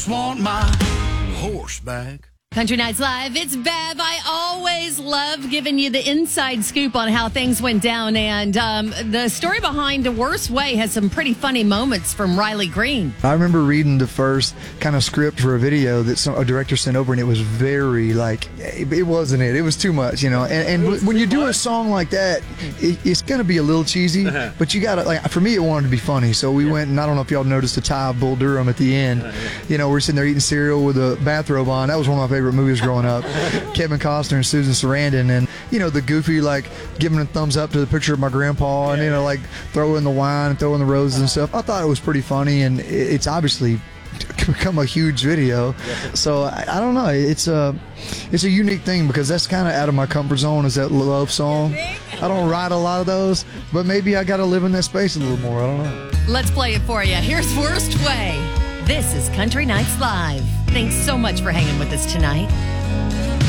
Want my horse back. Country Nights Live, it's Bev. I always love giving you the inside scoop on how things went down. And the story behind The Worst Way has some pretty funny moments from Riley Green. I remember reading the first kind of script for a video that a director sent over, and it was very, it wasn't it. It was too much, And when you do a song like that, it's going to be a little cheesy, but you got to, for me, it wanted to be funny. So we went, and I don't know if y'all noticed the tie of Bull Durham at the end. We're sitting there eating cereal with a bathrobe on. That was one of my favorite movies growing up. Kevin Costner and Susan Sarandon, and the goofy giving a thumbs up to the picture of my grandpa, and throwing the wine and throwing the roses and stuff. I thought it was pretty funny, and it's obviously become a huge video. So I don't know, it's a unique thing because that's kind of out of my comfort zone, is that love song. I don't write a lot of those, but maybe I got to live in that space a little more. I don't know. Let's play it for you. Here's Worst Way. This is Country Nights Live. Thanks so much for hanging with us tonight.